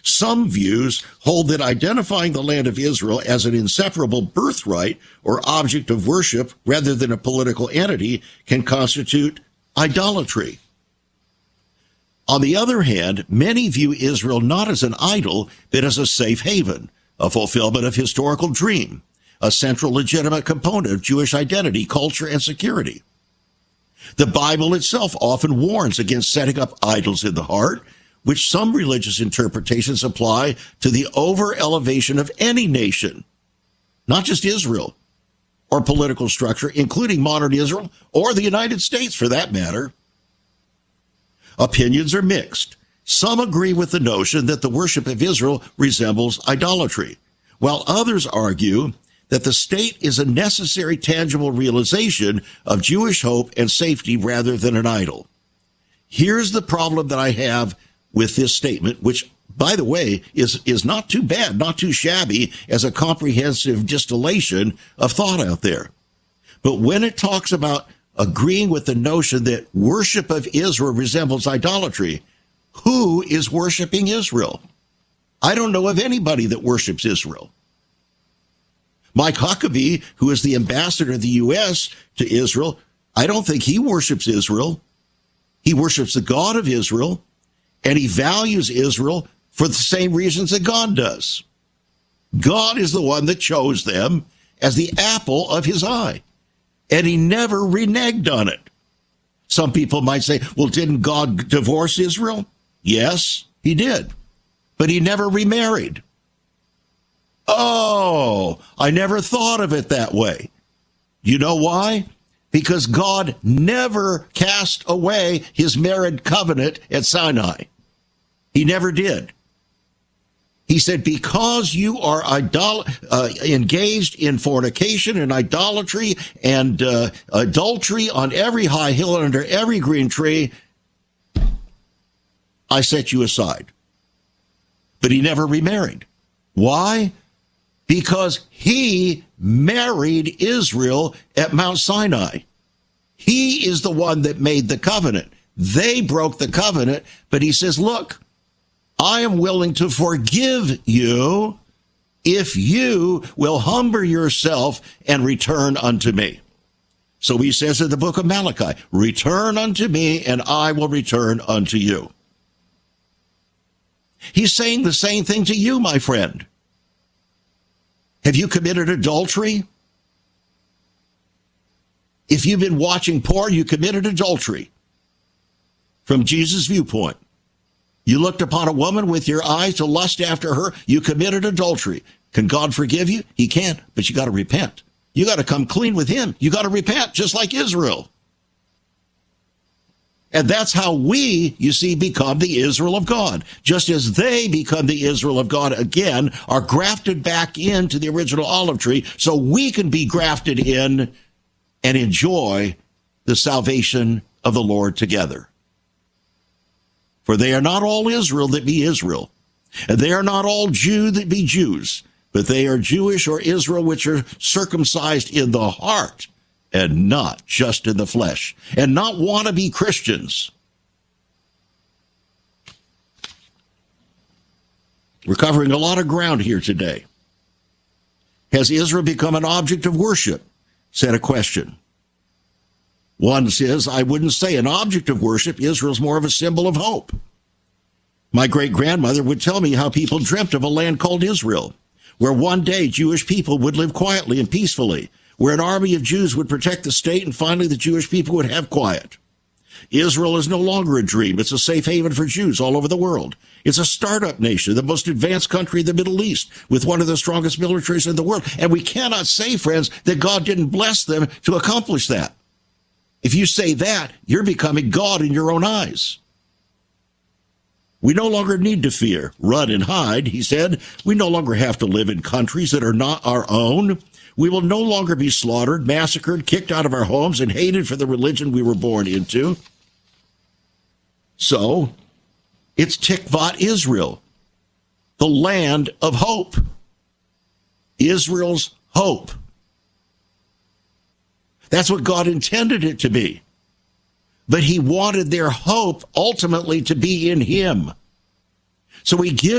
Some views hold that identifying the land of Israel as an inseparable birthright or object of worship rather than a political entity can constitute idolatry. On the other hand, many view Israel not as an idol, but as a safe haven, a fulfillment of historical dream, a central legitimate component of Jewish identity, culture, and security. The Bible itself often warns against setting up idols in the heart, which some religious interpretations apply to the over-elevation of any nation, not just Israel, or political structure, including modern Israel or the United States for that matter. Opinions are mixed. Some agree with the notion that the worship of Israel resembles idolatry, while others argue that the state is a necessary, tangible realization of Jewish hope and safety rather than an idol. Here's the problem that I have with this statement, which, by the way, is not too bad, not too shabby as a comprehensive distillation of thought out there. But when it talks about agreeing with the notion that worship of Israel resembles idolatry, who is worshiping Israel? I don't know of anybody that worships Israel. Mike Huckabee, who is the ambassador of the U.S. to Israel, I don't think he worships Israel. He worships the God of Israel, and he values Israel for the same reasons that God does. God is the one that chose them as the apple of his eye, and he never reneged on it. Some people might say, well, didn't God divorce Israel? Yes, he did, but he never remarried. Oh, I never thought of it that way. You know why? Because God never cast away his marriage covenant at Sinai. He never did. He said, because you are engaged in fornication and idolatry and adultery on every high hill and under every green tree, I set you aside. But he never remarried. Why? Because he married Israel at Mount Sinai. He is the one that made the covenant. They broke the covenant, but he says, look, I am willing to forgive you if you will humble yourself and return unto me. So he says in the book of Malachi, return unto me and I will return unto you. He's saying the same thing to you, my friend. Have you committed adultery? If you've been watching porn, you committed adultery. From Jesus' viewpoint. You looked upon a woman with your eyes to lust after her, you committed adultery. Can God forgive you? He can, but you got to repent. You got to come clean with him. You got to repent, just like Israel. And that's how we, you see, become the Israel of God. Just as they become the Israel of God again, are grafted back into the original olive tree, so we can be grafted in and enjoy the salvation of the Lord together. For they are not all Israel that be Israel, and they are not all Jew that be Jews, but they are Jewish or Israel which are circumcised in the heart, and not just in the flesh, and not wannabe Christians. We're covering a lot of ground here today. Has Israel become an object of worship? Said a question. One says, I wouldn't say an object of worship. Israel's more of a symbol of hope. My great-grandmother would tell me how people dreamt of a land called Israel, where one day Jewish people would live quietly and peacefully, where an army of Jews would protect the state, and finally the Jewish people would have quiet. Israel is no longer a dream. It's a safe haven for Jews all over the world. It's a startup nation, the most advanced country in the Middle East, with one of the strongest militaries in the world. And we cannot say, friends, that God didn't bless them to accomplish that. If you say that, you're becoming God in your own eyes. We no longer need to fear, run, and hide, he said. We no longer have to live in countries that are not our own. We will no longer be slaughtered, massacred, kicked out of our homes, and hated for the religion we were born into. So, it's Tikvat Israel, the land of hope. Israel's hope. That's what God intended it to be. But he wanted their hope ultimately to be in him. So he gives